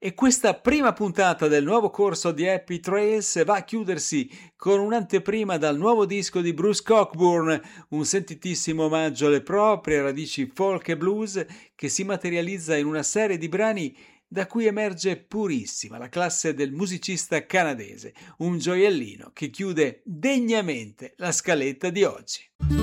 E questa prima puntata del nuovo corso di Happy Trails va a chiudersi con un'anteprima dal nuovo disco di Bruce Cockburn, un sentitissimo omaggio alle proprie radici folk e blues che si materializza in una serie di brani da cui emerge purissima la classe del musicista canadese, un gioiellino che chiude degnamente la scaletta di oggi.